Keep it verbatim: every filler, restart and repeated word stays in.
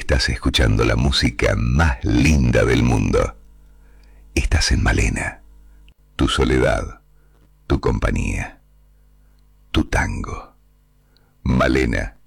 Estás escuchando la música más linda del mundo. Estás en Malena. Tu soledad, tu compañía, tu tango. Malena,